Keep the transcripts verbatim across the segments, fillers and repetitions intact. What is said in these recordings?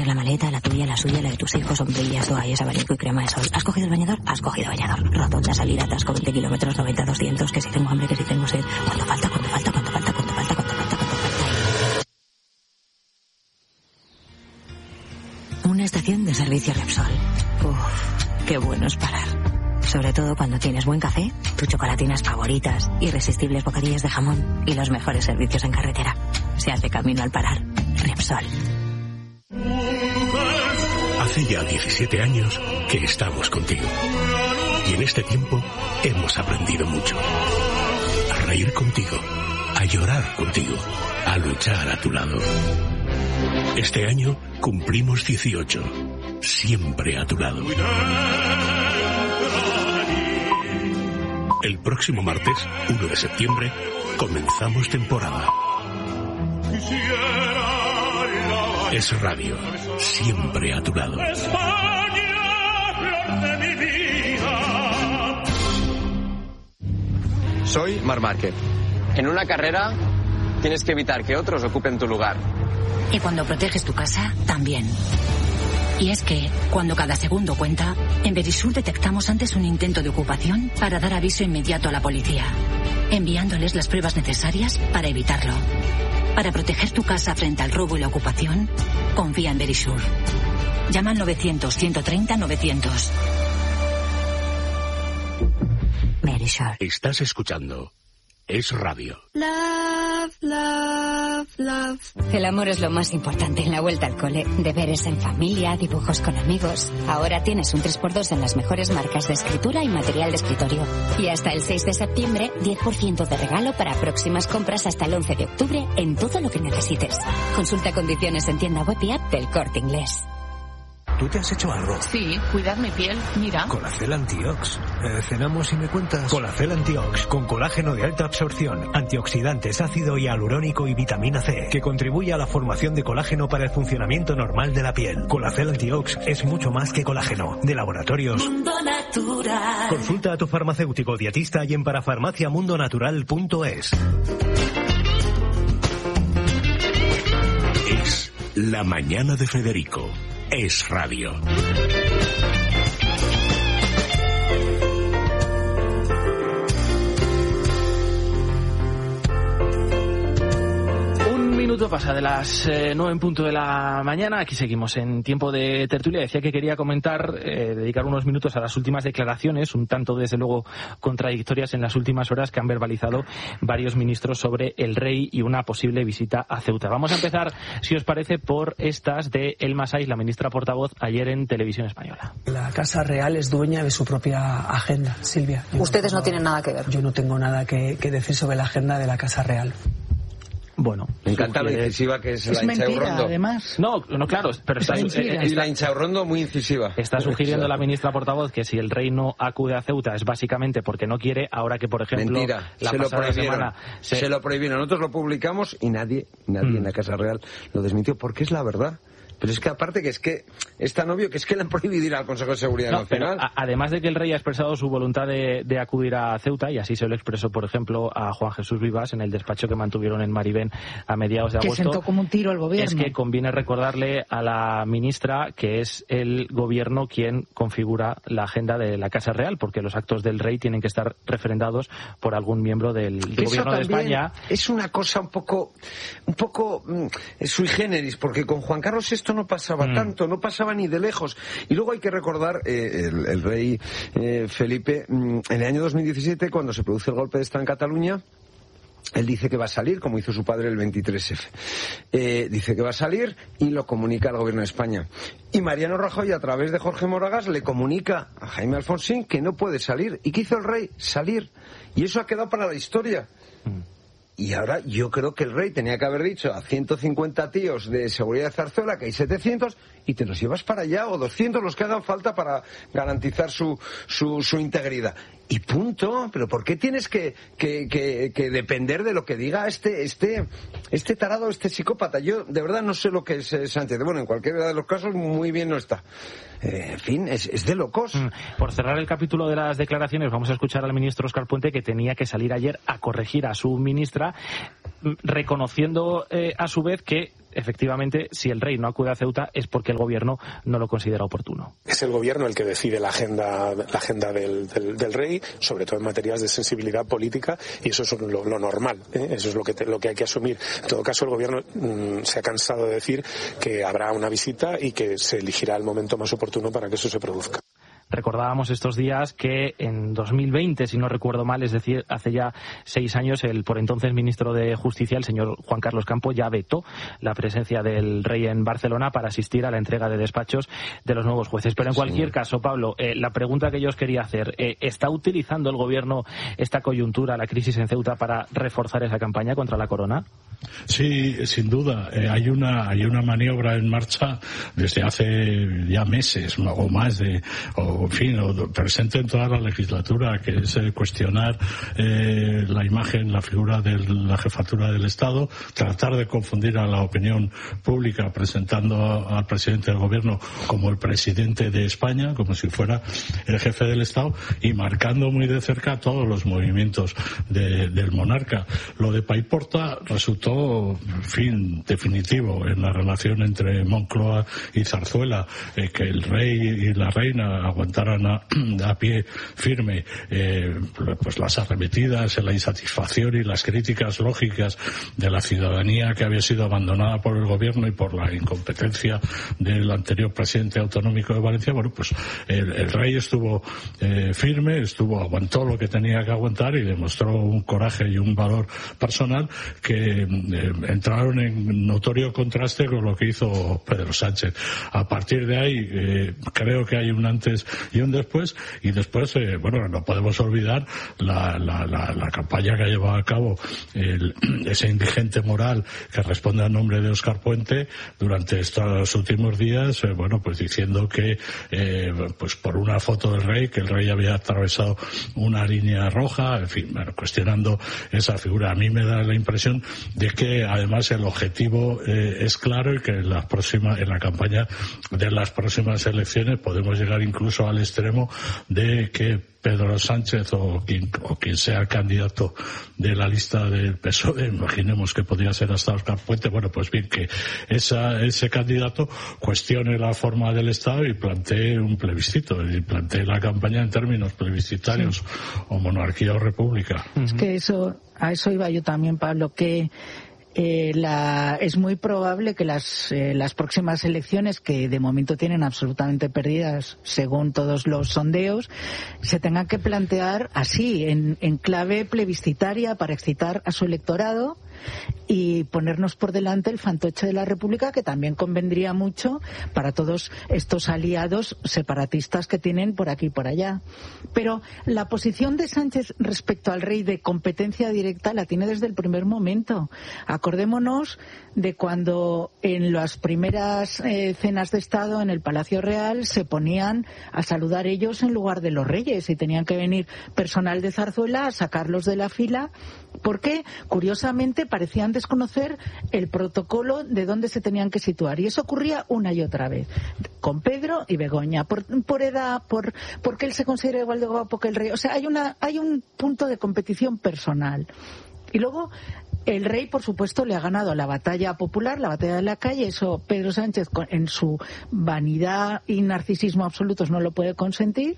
La maleta, la tuya, la suya, la de tus hijos, sombrillas, toallas, abanico y crema de sol. ¿Has cogido el bañador? Has cogido bañador. Rotonda, salida, atasco, veinte kilómetros, noventa, doscientos, que si tengo hambre, que si tengo sed. ¿Cuánto falta? ¿Cuánto falta? ¿Cuánto falta? ¿Cuánto falta? ¿Cuánto falta? ¿Cuánto falta? Una estación de servicio Repsol. Uf, qué bueno es parar. Sobre todo cuando tienes buen café, tus chocolatinas favoritas, irresistibles bocadillos de jamón y los mejores servicios en carretera. Se hace camino al parar. Repsol. Hace ya diecisiete años que estamos contigo. Y en este tiempo hemos aprendido mucho. A reír contigo, a llorar contigo, a luchar a tu lado. Este año cumplimos dieciocho, siempre a tu lado. El próximo martes, uno de septiembre, comenzamos temporada. Es Radio, siempre a tu lado. Soy Marc Márquez. En una carrera tienes que evitar que otros ocupen tu lugar. Y cuando proteges tu casa, también. Y es que, cuando cada segundo cuenta, en Verisur detectamos antes un intento de ocupación para dar aviso inmediato a la policía, enviándoles las pruebas necesarias para evitarlo. Para proteger tu casa frente al robo y la ocupación, confía en Verisur. Llama al novecientos, ciento treinta, novecientos. Verisur. Estás escuchando Es Radio. Love, love, love. El amor es lo más importante en la vuelta al cole. Deberes en familia, dibujos con amigos. Ahora tienes un tres por dos en las mejores marcas de escritura y material de escritorio. Y hasta el seis de septiembre, diez por ciento de regalo para próximas compras hasta el once de octubre en todo lo que necesites. Consulta condiciones en tienda web y app del Corte Inglés. ¿Tú te has hecho algo? Sí, cuidar mi piel, mira. Colacel Antiox. Eh, cenamos y me cuentas. Colacel Antiox, con colágeno de alta absorción, antioxidantes, ácido hialurónico y vitamina C, que contribuye a la formación de colágeno para el funcionamiento normal de la piel. Colacel Antiox es mucho más que colágeno. De Laboratorios Mundo Natural. Consulta a tu farmacéutico dietista y en parafarmaciamundonatural punto es. Es La Mañana de Federico. Es Radio. Un minuto pasa de las eh, nueve en punto de la mañana. Aquí seguimos en tiempo de tertulia. Decía que quería comentar, eh, dedicar unos minutos a las últimas declaraciones, un tanto desde luego contradictorias en las últimas horas que han verbalizado varios ministros sobre el rey y una posible visita a Ceuta. Vamos a empezar, si os parece, por estas de Elma Saiz, la ministra portavoz, ayer en Televisión Española. La Casa Real es dueña de su propia agenda, Silvia. Yo Ustedes no, no tienen nada que ver. Yo no tengo nada que, que decir sobre la agenda de la Casa Real. Bueno, me encanta lo incisiva que es, es la hincha mentira, Urrondo. Además. No, no, claro, pero está, es eh, y la hincha Urrondo muy incisiva. Está sugiriendo la ministra portavoz que si el rey no acude a Ceuta es básicamente porque no quiere, ahora que por ejemplo Mentira, la se lo pasada prohibieron. semana se... se lo prohibieron. Nosotros lo publicamos y nadie, nadie mm. en la Casa Real lo desmintió porque es la verdad. Pero es que aparte que es que es tan obvio que es que le han prohibido ir al Consejo de Seguridad no, Nacional. Pero, a, además de que el rey ha expresado su voluntad de, de acudir a Ceuta, y así se lo expresó, por ejemplo, a Juan Jesús Vivas en el despacho que mantuvieron en Maribén a mediados de que agosto. Que sentó como un tiro al gobierno. Es que conviene recordarle a la ministra que es el gobierno quien configura la agenda de la Casa Real, porque los actos del rey tienen que estar referendados por algún miembro del, del gobierno de España. Es una cosa un poco, un poco mm, sui generis, porque con Juan Carlos sexto no pasaba mm. tanto. No pasaba ni de lejos. Y luego hay que recordar eh, el, el rey eh, Felipe, mm, en el año dos mil diecisiete, cuando se produce el golpe de Estado en Cataluña, él dice que va a salir, como hizo su padre el veintitrés efe. Eh, dice que va a salir y lo comunica al gobierno de España. Y Mariano Rajoy, a través de Jorge Moragas, le comunica a Jaime Alfonsín que no puede salir. ¿Y qué hizo el rey? Salir. Y eso ha quedado para la historia. Mm. Y ahora yo creo que el rey tenía que haber dicho a ciento cincuenta tíos de seguridad de Zarzuela que hay setecientos y te los llevas para allá, o doscientos, los que hagan falta para garantizar su, su, su integridad. Y punto. Pero ¿por qué tienes que, que, que, que depender de lo que diga este, este, este tarado, este psicópata? Yo de verdad no sé lo que es eh, Sánchez. Bueno, en cualquiera de los casos muy bien no está. Eh, en fin, es, es de locos. Mm. Por cerrar el capítulo de las declaraciones, vamos a escuchar al ministro Óscar Puente, que tenía que salir ayer a corregir a su ministra, reconociendo eh, a su vez que efectivamente, si el rey no acude a Ceuta es porque el gobierno no lo considera oportuno. Es el gobierno el que decide la agenda, la agenda del, del, del rey, sobre todo en materias de sensibilidad política, y eso es lo, lo normal, ¿eh? Eso es lo que, te, lo que hay que asumir. En todo caso, el gobierno mmm, se ha cansado de decir que habrá una visita y que se elegirá el momento más oportuno para que eso se produzca. Recordábamos estos días que en dos mil veinte, si no recuerdo mal, es decir, hace ya seis años, el por entonces ministro de Justicia, el señor Juan Carlos Campo, ya vetó la presencia del rey en Barcelona para asistir a la entrega de despachos de los nuevos jueces. Pero en cualquier sí. caso, Pablo, eh, la pregunta que yo os quería hacer, eh, ¿está utilizando el gobierno esta coyuntura, la crisis en Ceuta, para reforzar esa campaña contra la corona? Sí, sin duda. Eh, hay una hay una maniobra en marcha desde hace ya meses o más de... O, en fin, presente en toda la legislatura, que es eh, cuestionar eh, la imagen, la figura de la jefatura del Estado, tratar de confundir a la opinión pública presentando al presidente del gobierno como el presidente de España, como si fuera el jefe del Estado, y marcando muy de cerca todos los movimientos de, del monarca. Lo de Paiporta resultó, en fin, definitivo en la relación entre Moncloa y Zarzuela, eh, que el rey y la reina aguantaron A, a pie firme eh, pues las arremetidas, la insatisfacción y las críticas lógicas de la ciudadanía que había sido abandonada por el gobierno y por la incompetencia del anterior presidente autonómico de Valencia. Bueno, pues el, el rey estuvo eh, firme, estuvo aguantó lo que tenía que aguantar y demostró un coraje y un valor personal que eh, entraron en notorio contraste con lo que hizo Pedro Sánchez. A partir de ahí eh, creo que hay un antes y un después, y después, eh, bueno, no podemos olvidar la, la, la, la campaña que ha llevado a cabo el, ese indigente moral que responde al nombre de Óscar Puente durante estos últimos días, eh, bueno, pues diciendo que, eh, pues por una foto del rey, que el rey había atravesado una línea roja, en fin, bueno, cuestionando esa figura. A mí me da la impresión de que, además, el objetivo eh, es claro y que en la próxima, en la campaña de las próximas elecciones podemos llegar incluso al extremo de que Pedro Sánchez o quien, o quien sea el candidato de la lista del P S O E, imaginemos que podría ser hasta Óscar Puente, bueno, pues bien, que esa, ese candidato cuestione la forma del Estado y plantee un plebiscito, y plantee la campaña en términos plebiscitarios, sí. o monarquía o república. Es que eso, a eso iba yo también, Pablo, que Eh, la, es muy probable que las, eh, las próximas elecciones, que de momento tienen absolutamente perdidas según todos los sondeos, se tengan que plantear así, en, en clave plebiscitaria, para excitar a su electorado y ponernos por delante el fantoche de la República, que también convendría mucho para todos estos aliados separatistas que tienen por aquí y por allá. Pero la posición de Sánchez respecto al rey de competencia directa la tiene desde el primer momento. Acordémonos de cuando en las primeras eh, cenas de Estado en el Palacio Real se ponían a saludar ellos en lugar de los reyes, y tenían que venir personal de Zarzuela a sacarlos de la fila, porque curiosamente parecían desconocer el protocolo de dónde se tenían que situar, y eso ocurría una y otra vez con Pedro y Begoña, por, por edad, por porque él se considera igual de guapo que el rey. O sea, hay una hay un punto de competición personal. Y luego el rey, por supuesto, le ha ganado la batalla popular, la batalla de la calle. Eso Pedro Sánchez, en su vanidad y narcisismo absolutos, no lo puede consentir.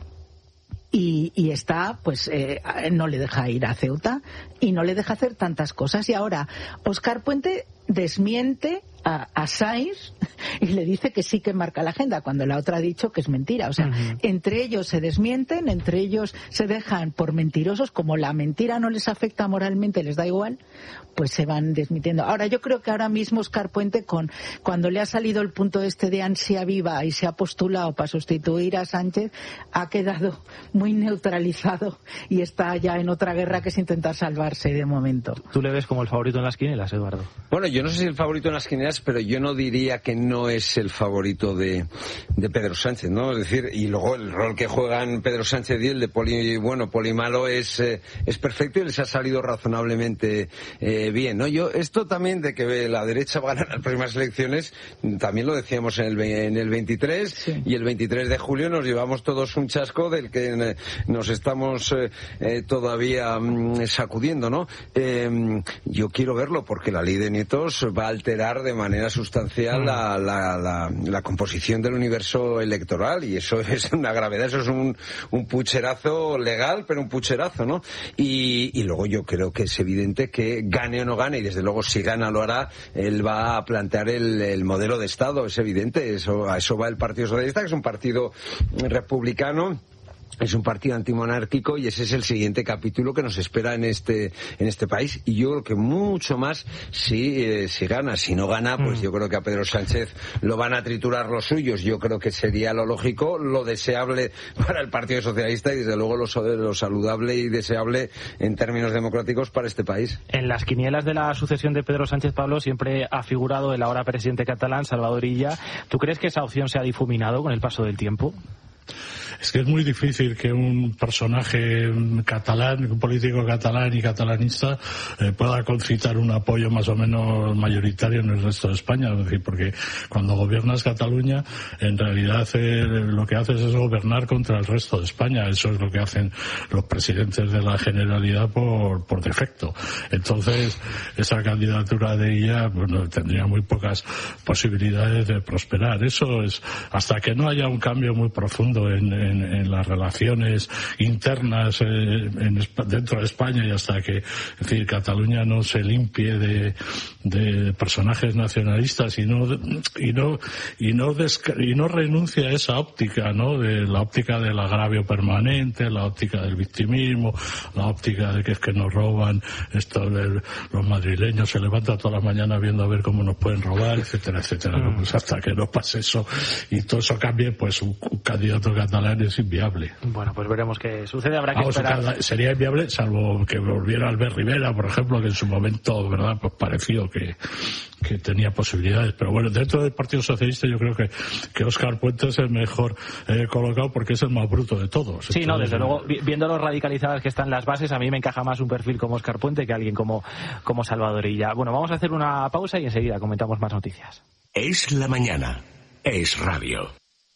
Y, y está, pues, eh, no le deja ir a Ceuta y no le deja hacer tantas cosas. Y ahora Óscar Puente desmiente a, a Sáenz y le dice que sí que marca la agenda, cuando la otra ha dicho que es mentira. O sea, uh-huh. entre ellos se desmienten, entre ellos se dejan por mentirosos. Como la mentira no les afecta moralmente, les da igual, pues se van desmintiendo. Ahora, yo creo que ahora mismo Óscar Puente, con cuando le ha salido el punto este de ansia viva y se ha postulado para sustituir a Sánchez, ha quedado muy neutralizado y está ya en otra guerra, que es intentar salvarse de momento. ¿Tú le ves como el favorito en las quinielas, Eduardo? Bueno, yo no sé si el favorito en las quinielas, pero yo no diría que no es el favorito de, de Pedro Sánchez, ¿no? Es decir, y luego el rol que juegan Pedro Sánchez y el de poli bueno, poli malo es, eh, es perfecto y les ha salido razonablemente eh, bien, ¿no? Yo, esto también de que la derecha va a ganar las próximas elecciones, también lo decíamos en el, en el veintitrés, sí. Y el veintitrés de julio nos llevamos todos un chasco del que eh, nos estamos eh, eh, todavía mm, sacudiendo, ¿no? Eh, yo quiero verlo, porque la ley de nietos comicios va a alterar de manera sustancial la, la, la, la composición del universo electoral, y eso es una gravedad, eso es un, un pucherazo legal, pero un pucherazo, ¿no? Y, y luego yo creo que es evidente que gane o no gane, y desde luego si gana lo hará, él va a plantear el, el modelo de Estado, es evidente, eso, a eso va el Partido Socialista, que es un partido republicano. Es un partido antimonárquico, y ese es el siguiente capítulo que nos espera en este en este país, y yo creo que mucho más si eh, si gana. Si no gana, pues mm. yo creo que a Pedro Sánchez lo van a triturar los suyos. Yo creo que sería lo lógico, lo deseable para el Partido Socialista, y desde luego lo, lo saludable y deseable en términos democráticos para este país. En las quinielas de la sucesión de Pedro Sánchez, Pablo, siempre ha figurado el ahora presidente catalán, Salvador Illa. ¿Tú crees que esa opción se ha difuminado con el paso del tiempo? Es que es muy difícil que un personaje catalán, un político catalán y catalanista eh, pueda concitar un apoyo más o menos mayoritario en el resto de España. Es decir, porque cuando gobiernas Cataluña, en realidad eh, lo que haces es gobernar contra el resto de España. Eso es lo que hacen los presidentes de la Generalidad por, por defecto. Entonces, esa candidatura de ella, bueno, tendría muy pocas posibilidades de prosperar. Eso es, hasta que no haya un cambio muy profundo en, en En, en las relaciones internas eh, en, dentro de España, y hasta que, es decir, Cataluña no se limpie de, de personajes nacionalistas y no y no y no desca- y no renuncie a esa óptica, ¿no? De la óptica del agravio permanente, la óptica del victimismo, la óptica de que es que nos roban, esto de los madrileños se levantan toda la mañana viendo a ver cómo nos pueden robar, etcétera, etcétera. Mm. Pues hasta que no pase eso y todo eso cambie, pues un, un candidato catalán es inviable. Bueno, pues veremos qué sucede. Habrá que Vamos, esperar. Sería inviable, salvo que volviera Albert Rivera, por ejemplo, que en su momento, verdad, pues pareció que, que tenía posibilidades. Pero bueno, dentro del Partido Socialista yo creo que, que Óscar Puente es el mejor eh, colocado, porque es el más bruto de todos. Sí, Entonces, no, desde luego, viendo lo radicalizadas que están las bases, a mí me encaja más un perfil como Óscar Puente que alguien como, como Salvador Illa. Bueno, vamos a hacer una pausa y enseguida comentamos más noticias. Es la mañana. Es radio.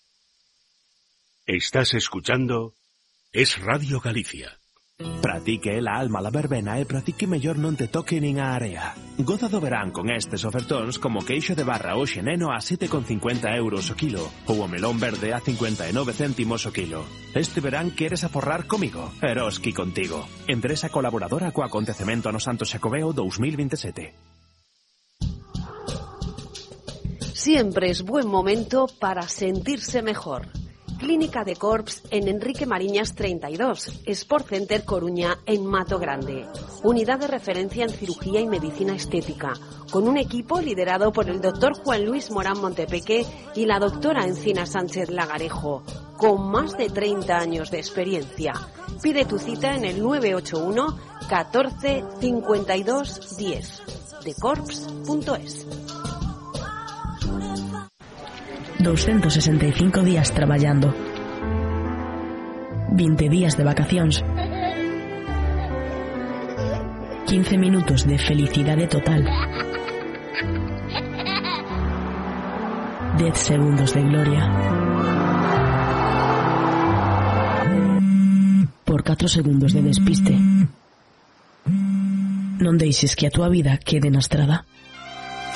Estás escuchando Es Radio Galicia. Pratique la alma la verbena e pratique mellor non te toque nin a area. Goza do verán con estes ofertóns como queixo de barra o xeneno a sete con cincuenta euros o kilo ou o melón verde a cincuenta e nove céntimos o kilo. Este verán queres aforrar comigo? Eroski contigo. Empresa colaboradora co acontecemento no Santo Xacobeo dos mil veintisiete. Siempre es buen momento para sentirse mejor. Clínica de Corps en Enrique Mariñas treinta y dos, Sport Center Coruña en Mato Grande. Unidad de referencia en cirugía y medicina estética, con un equipo liderado por el doctor Juan Luis Morán Montepeque y la doctora Encina Sánchez Lagarejo, con más de treinta años de experiencia. Pide tu cita en el nueve ocho uno catorce cincuenta y dos diez, de corps punto es. doscientos sesenta y cinco días traballando, veinte días de vacacións, quince minutos de felicidade total, dez segundos de gloria, por catro segundos de despiste. Non deixes que a túa vida quede na estrada.